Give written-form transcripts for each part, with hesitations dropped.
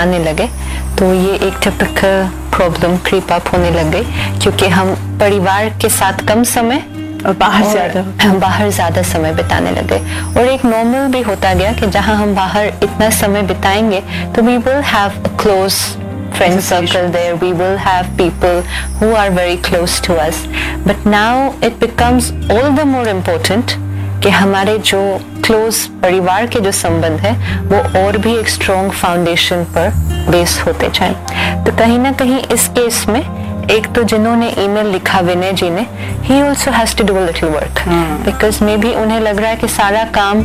बिताने लगे तो ये एक टिपिकल प्रॉब्लम क्रीप अप होने लग गई, क्योंकि हम परिवार के साथ कम समय और बाहर ज्यादा समय बिताने लगे। और एक नॉर्मल भी होता गया कि जहां हम बाहर इतना समय बिताएंगे तो we will have a close friend circle there, we will have people who are very close to us, but now it becomes all the more important कि हमारे जो क्लोज परिवार के जो संबंध है वो और भी एक स्ट्रॉन्ग फाउंडेशन पर बेस होते जाएं। तो कहीं ना कहीं इस केस में एक तो जिन्होंने ईमेल लिखा विनय जी ने, he also has to do a little work because maybe उन्हें लग रहा है कि सारा काम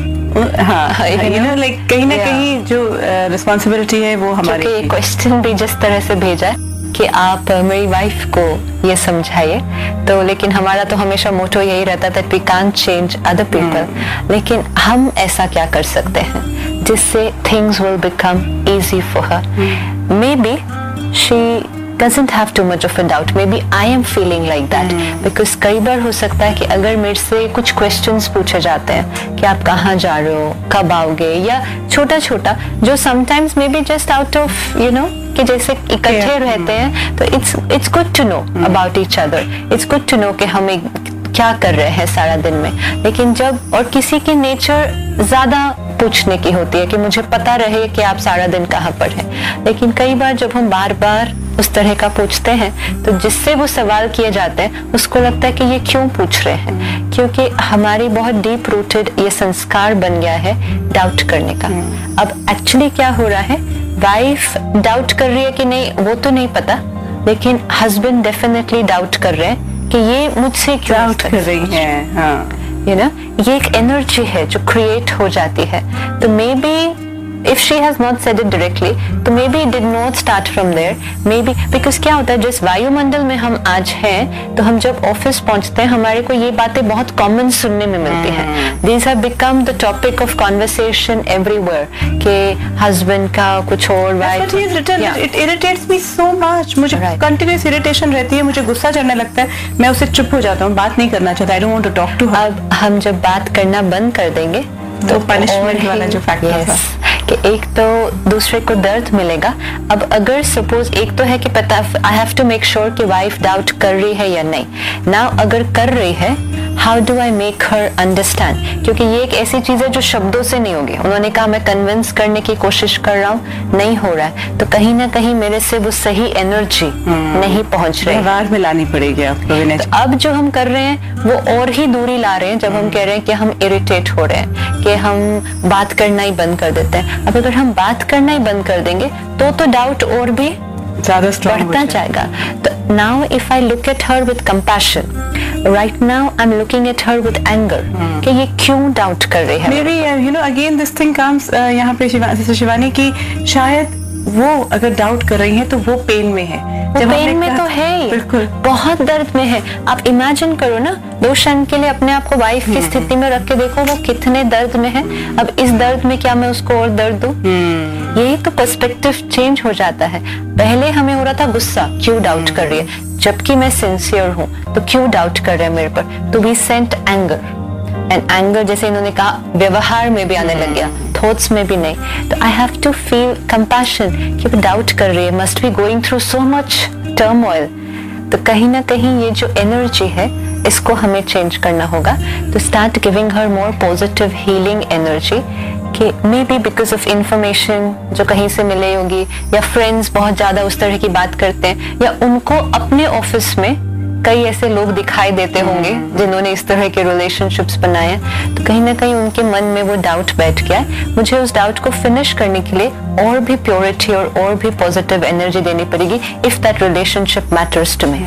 कहीं ना कहीं जो रिस्पॉन्सिबिलिटी है वो हमारी। क्योंकि क्वेश्चन भी जिस तरह से भेजा है कि आप मेरी वाइफ को ये समझाइए, तो लेकिन हमारा तो हमेशा मोटो यही रहता था we can't change other people, लेकिन हम ऐसा क्या कर सकते हैं जिससे things will become easy for her. May be she doesn't have too much of a doubt, maybe I am feeling like that because कई बार हो सकता है कि अगर मेरे से कुछ questions पूछे जाते हैं कि आप कहाँ जा रहे हो, कब आओगे, या छोटा छोटा जो sometimes maybe just out of you know कि जैसे इकट्ठे रहते हैं तो it's good to know about each other, it's good to know कि हम क्या कर रहे हैं सारा दिन में। लेकिन जब और किसी की नेचर ज्यादा पूछने की होती है कि मुझे पता रहे कि आप सारा दिन कहाँ पर हैं, लेकिन कई बार जब हम बार बार उस तरह का पूछते हैं तो जिससे वो सवाल किए जाते हैं उसको लगता है कि ये क्यों पूछ रहे हैं, क्योंकि हमारी बहुत डीप रूटेड ये संस्कार बन गया है डाउट करने का। अब एक्चुअली क्या हो रहा है, वाइफ डाउट कर रही है कि नहीं वो तो नहीं पता, लेकिन हस्बैंड डेफिनेटली डाउट कर रहे हैं कि ये मुझसे क्यों डाउट कर रही है। हाँ, ये एक एनर्जी है जो क्रिएट हो जाती है। तो may be if she has not said it directly, तो maybe it did not start from there, maybe because क्या होता है जिस वायुमंडल में हम आज हैं, तो हम जब ऑफिस पहुंचते हैं हमारे को ये बातें बहुत कॉमन सुनने में मिलती हैं। These have become the topic of conversation everywhere कि हस्बैंड का कुछ और, wife. It irritates me so much, मुझे कंटिन्यूस इरिटेशन रहती है, मुझे गुस्सा चढ़ने लगता है, मैं उससे चुप हो जाता हूँ, बात नहीं करना चाहता, I don't want to talk to her। अब हम जब बात करना बंद कर देंगे तो पनिशमेंट वाला जो फैक्टर था कि एक तो दूसरे को दर्द मिलेगा। अब अगर सपोज एक तो है कि पता I have to make sure कि वाइफ डाउट कर रही है या नहीं, नाउ अगर कर रही है how do I make her understand, क्योंकि ये एक ऐसी चीज है जो शब्दों से नहीं होगी। उन्होंने कहा मैं कन्विंस करने की कोशिश कर रहा हूँ, नहीं हो रहा है, तो कहीं ना कहीं मेरे से वो सही एनर्जी नहीं पहुंच रही, व्यवहार में लानी पड़ेगी आपको। तो अब जो हम कर रहे हैं वो और ही दूरी ला रहे हैं जब हम कह रहे हैं कि हम इरिटेट हो रहे हैं, कि हम बात करना ही बंद कर देते हैं। अब अगर हम बात करना ही बंद कर देंगे तो डाउट और भी ज्यादा स्ट्रांग बढ़ता जाएगा। तो now if I look at her with compassion, right now I am looking at her with anger कि ये क्यों डाउट कर रही है। मेरी you know again this thing comes यहाँ पे शिवानी की, शायद वो अगर डाउट कर रही हैं तो वो पेन में है, पेन में तो है, बिल्कुल बहुत दर्द में है। आप इमेजिन करो ना, 2 क्षण के लिए अपने आप को वाइफ की स्थिति में रख के देखो वो कितने दर्द में है। अब इस दर्द में क्या मैं उसको और दर्द दूं? यही तो पर्सपेक्टिव चेंज हो जाता है। पहले हमें हो रहा था गुस्सा, क्यों डाउट कर रही है, जबकि मैं सिंसियर हूँ तो क्यों डाउट कर रहे हैं मेरे पर। तो we sent anger, and anger जैसे इन्होंने कहा व्यवहार में भी आने लग गया, थॉट्स में भी नहीं। तो I have to feel compassion कि वो डाउट कर रही है, must be going through so much turmoil. तो कहीं ना कहीं ये जो एनर्जी है इसको हमें चेंज करना होगा। तो start giving her more positive healing energy, कि may be because of information जो कहीं से मिले होगी, या फ्रेंड्स बहुत ज्यादा उस तरह की बात करते हैं, या उनको अपने ऑफिस में कई ऐसे लोग दिखाई देते होंगे जिन्होंने इस तरह के रिलेशनशिप्स बनाए हैं, तो कहीं ना कहीं उनके मन में वो डाउट बैठ गया है। मुझे उस डाउट को फिनिश करने के लिए और भी प्योरिटी और भी पॉजिटिव एनर्जी देनी पड़ेगी if that relationship matters to me.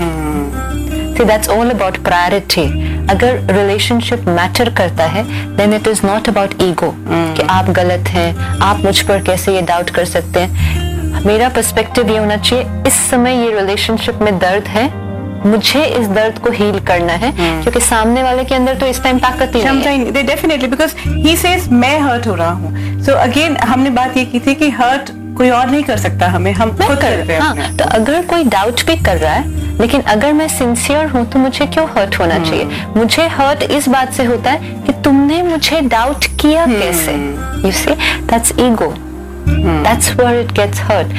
See, that's all about priority. अगर रिलेशनशिप मैटर करता है then it is not about ego कि आप गलत हैं, आप मुझ पर कैसे ये डाउट कर सकते हैं। मेरा पर्सपेक्टिव ये होना चाहिए, इस समय ये रिलेशनशिप में दर्द है, मुझे इस दर्द को हील करना है, क्योंकि सामने वाले के अंदर तो इस टाइम ताकत ही नहीं है। डेफिनेटली, बिकॉज ही सेज मैं हर्ट हो रहा हूँ। सो अगेन हमने बात ये की थी कि हर्ट कोई और नहीं कर सकता, हम खुद करते हैं। हाँ, तो अगर कोई डाउट भी कर रहा है, लेकिन अगर मैं सिंसियर हूँ तो मुझे क्यों हर्ट होना चाहिए। मुझे हर्ट इस बात से होता है कि तुमने मुझे डाउट किया कैसे। You see, that's ego, that's where it gets hurt.